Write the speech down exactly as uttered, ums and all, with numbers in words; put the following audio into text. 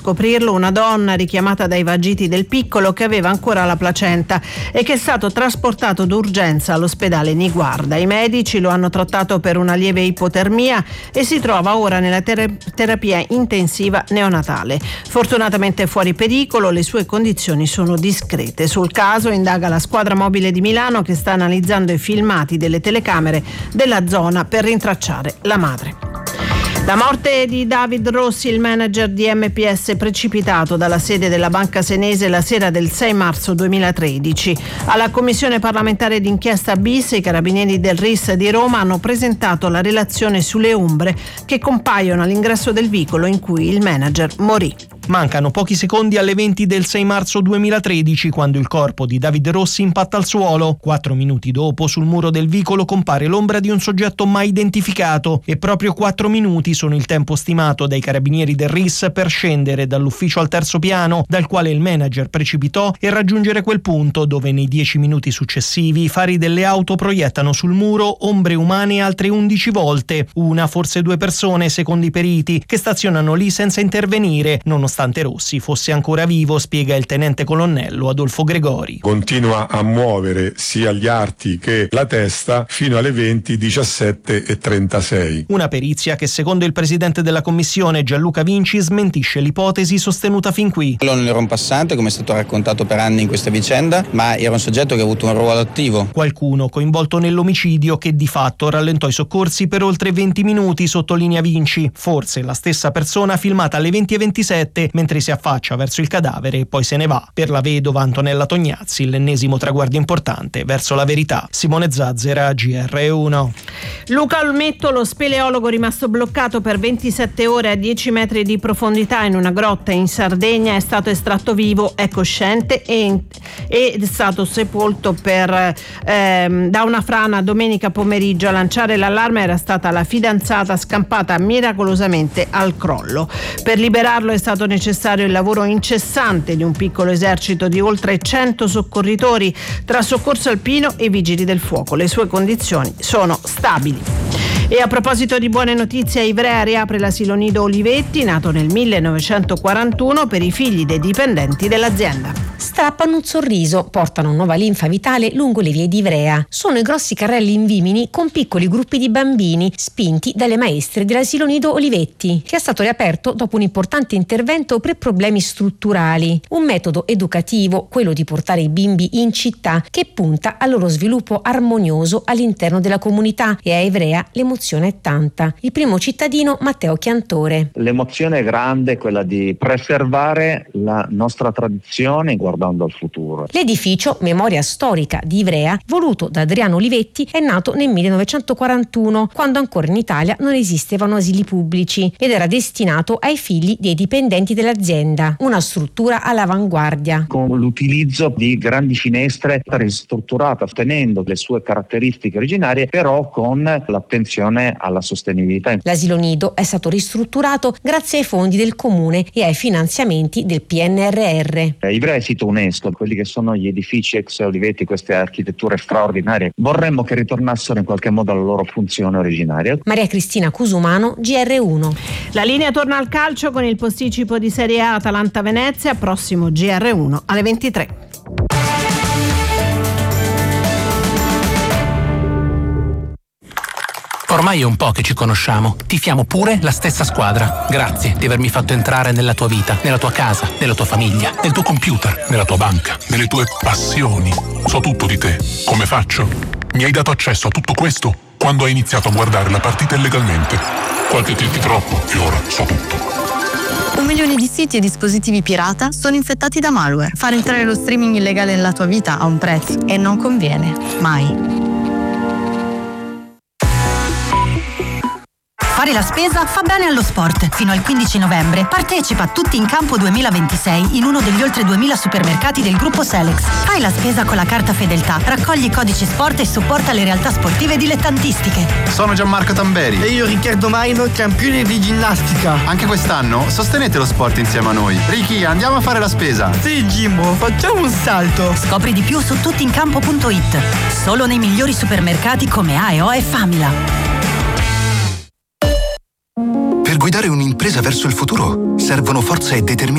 scoprirlo una donna richiamata dai vagiti del piccolo che aveva ancora la placenta e che è stato trasportato d'urgenza all'ospedale Niguarda. I medici lo hanno trattato per una lieve ipotermia e si trova ora nella ter- terapia intensiva neonatale. Fortunatamente è fuori pericolo, le sue condizioni sono discrete. Sul caso indaga la squadra mobile di Milano che sta analizzando i filmati delle telecamere della zona per rintracciare la madre. La morte di David Rossi, il manager di M P S, precipitato dalla sede della banca senese la sera del sei marzo duemilatredici. Alla commissione parlamentare d'inchiesta bis i carabinieri del R I S di Roma hanno presentato la relazione sulle ombre che compaiono all'ingresso del vicolo in cui il manager morì. Mancano pochi secondi alle venti del sei marzo duemilatredici quando il corpo di David Rossi impatta al suolo. Quattro minuti dopo sul muro del vicolo compare l'ombra di un soggetto mai identificato e proprio quattro minuti sono il tempo stimato dai carabinieri del R I S per scendere dall'ufficio al terzo piano dal quale il manager precipitò e raggiungere quel punto dove nei dieci minuti successivi i fari delle auto proiettano sul muro ombre umane altre undici volte, una forse due persone secondo i periti che stazionano lì senza intervenire nonostante Rossi fosse ancora vivo, spiega il tenente colonnello Adolfo Gregori. Continua a muovere sia gli arti che la testa fino alle venti, diciassette e trentasei. Una perizia che secondo il presidente della commissione Gianluca Vinci smentisce l'ipotesi sostenuta fin qui. Non era un passante, come è stato raccontato per anni in questa vicenda, ma era un soggetto che ha avuto un ruolo attivo. Qualcuno coinvolto nell'omicidio che di fatto rallentò i soccorsi per oltre venti minuti, sottolinea Vinci. Forse la stessa persona filmata alle venti e ventisette mentre si affaccia verso il cadavere e poi se ne va. Per la vedova Antonella Tognazzi l'ennesimo traguardo importante verso la verità. Simone Zazzera, G R uno. Luca Olmetto, lo speleologo rimasto bloccato per ventisette ore a dieci metri di profondità in una grotta in Sardegna, è stato estratto vivo, è cosciente e è stato sepolto per, ehm, da una frana domenica pomeriggio. A lanciare l'allarme era stata la fidanzata scampata miracolosamente al crollo. Per liberarlo è stato necessario il lavoro incessante di un piccolo esercito di oltre cento soccorritori tra soccorso alpino e vigili del fuoco. Le sue condizioni sono stabili. E a proposito di buone notizie, a Ivrea riapre l'asilo nido Olivetti, nato nel millenovecentoquarantuno per i figli dei dipendenti dell'azienda. Strappano un sorriso, portano nuova linfa vitale lungo le vie di Ivrea. Sono i grossi carrelli in Vimini con piccoli gruppi di bambini spinti dalle maestre dell'asilo nido Olivetti, che è stato riaperto dopo un importante intervento per problemi strutturali. Un metodo educativo, quello di portare i bimbi in città, che punta al loro sviluppo armonioso all'interno della comunità, e a Ivrea l'emozione è tanta. Il primo cittadino, Matteo Chiantore. L'emozione è grande, quella di preservare la nostra tradizione guardando al futuro. L'edificio Memoria Storica di Ivrea, voluto da Adriano Olivetti, è nato nel millenovecentoquarantuno, quando ancora in Italia non esistevano asili pubblici, ed era destinato ai figli dei dipendenti dell'azienda, una struttura all'avanguardia. Con l'utilizzo di grandi finestre ristrutturate, tenendo le sue caratteristiche originarie, però con l'attenzione alla sostenibilità. L'asilo nido è stato ristrutturato grazie ai fondi del comune e ai finanziamenti del P N R R. Ivrea è sito UNESCO, quelli che sono gli edifici ex Olivetti, queste architetture straordinarie, vorremmo che ritornassero in qualche modo alla loro funzione originaria. Maria Cristina Cusumano, G R uno. La linea torna al calcio con il posticipo di Serie A Atalanta-Venezia, prossimo G R uno alle ventitré. Ormai è un po' che ci conosciamo. Tifiamo pure la stessa squadra. Grazie di avermi fatto entrare nella tua vita, nella tua casa, nella tua famiglia, nel tuo computer, nella tua banca, nelle tue passioni. So tutto di te. Come faccio? Mi hai dato accesso a tutto questo quando hai iniziato a guardare la partita illegalmente. Qualche click troppo e ora so tutto. Un milione di siti e dispositivi pirata sono infettati da malware. Far entrare lo streaming illegale nella tua vita ha un prezzo e non conviene. Mai. Fare la spesa fa bene allo sport. Fino al quindici novembre partecipa a Tutti in Campo duemilaventisei in uno degli oltre duemila supermercati del gruppo Selex. Fai la spesa con la carta Fedeltà, raccogli i codici sport e supporta le realtà sportive dilettantistiche. Sono Gianmarco Tamberi. E io Riccardo Maino, campione di ginnastica. Anche quest'anno sostenete lo sport insieme a noi. Ricky, andiamo a fare la spesa. Sì, Jimbo, facciamo un salto. Scopri di più su tuttincampo punto it. Solo nei migliori supermercati come A e O e Famila. Per guidare un'impresa verso il futuro servono forza e determinazione.